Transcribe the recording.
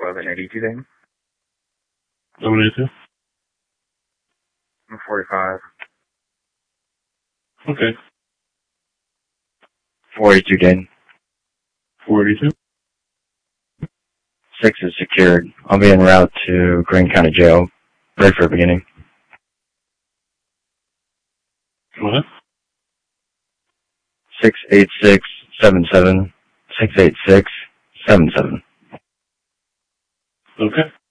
1182 then. 1182? 45. Okay. 482 Dan. 482? 6 is secured. I'll be en route to Greene County Jail. Ready for a beginning. Go ahead. 68677. 68677. Okay.